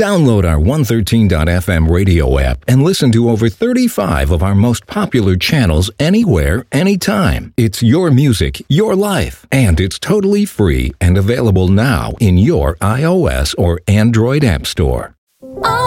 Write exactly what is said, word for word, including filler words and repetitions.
Download our one thirteen dot f m radio app and listen to over thirty-five of our most popular channels anywhere, anytime. It's your music, your life, and it's totally free and available now in your iOS or Android app store. Oh.